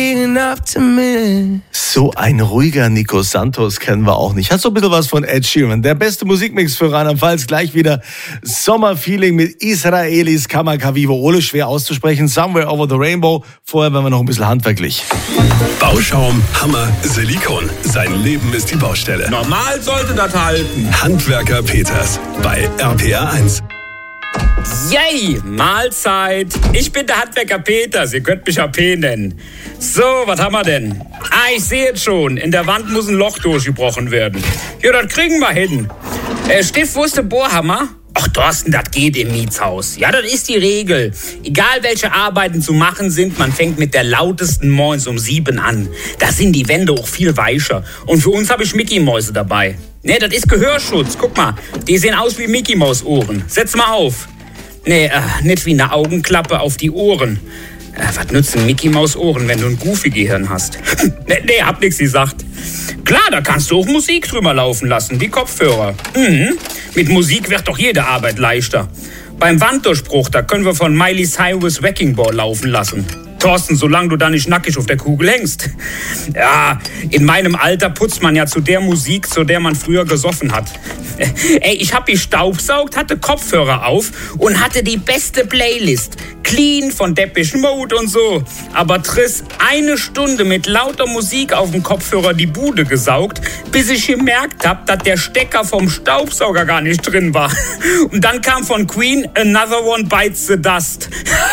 being optimist. So ein ruhiger Nico Santos kennen wir auch nicht. Hat so ein bisschen was von Ed Sheeran. Der beste Musikmix für Rheinland-Pfalz. Gleich wieder Sommerfeeling mit Israelis Kamakawiwo. Ohne schwer auszusprechen. Somewhere over the Rainbow. Vorher werden wir noch ein bisschen handwerklich. Bauschaum, Hammer, Silikon. Sein Leben ist die Baustelle. Normal sollte das halten. Handwerker Peters bei RPR 1. Yay, Mahlzeit. Ich bin der Handwerker Peters, ihr könnt mich AP nennen. So, was haben wir denn? Ich sehe es schon, in der Wand muss ein Loch durchgebrochen werden. Ja, das kriegen wir hin. Stift, wo ist der Bohrhammer? Ach, Thorsten, das geht im Mietshaus. Ja, das ist die Regel. Egal, welche Arbeiten zu machen sind, man fängt mit der lautesten Moins um 7 an. Da sind die Wände auch viel weicher. Und für uns habe ich Mickey-Mäuse dabei. Ne, das ist Gehörschutz. Guck mal, die sehen aus wie Mickey-Maus-Ohren. Setz mal auf. Nee, nicht wie eine Augenklappe auf die Ohren. Was nützen Mickey-Maus-Ohren, wenn du ein Goofy-Gehirn hast? nee, hab nix gesagt. Klar, da kannst du auch Musik drüber laufen lassen, wie Kopfhörer. Mit Musik wird doch jede Arbeit leichter. Beim Wanddurchbruch, da können wir von Miley Cyrus Wrecking Ball laufen lassen. Thorsten, solange du da nicht nackig auf der Kugel hängst. Ja, in meinem Alter putzt man ja zu der Musik, zu der man früher gesoffen hat. Ey, ich hab gestaubsaugt, hatte Kopfhörer auf und hatte die beste Playlist. Clean von Depeche Mode und so. Aber Triss, 1 Stunde mit lauter Musik auf dem Kopfhörer die Bude gesaugt, bis ich gemerkt hab, dass der Stecker vom Staubsauger gar nicht drin war. Und dann kam von Queen Another One Bites the Dust.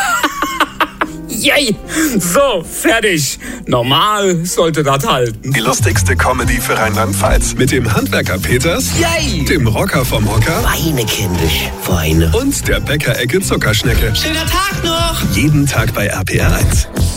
Yay! So, fertig. Normal sollte das halten. Die lustigste Comedy für Rheinland-Pfalz. Mit dem Handwerker Peters, Yay! dem Rocker vom Hocker Weine, kindisch, Weine. und der Bäckerecke Zuckerschnecke. Schöner Tag noch! Jeden Tag bei RPR 1.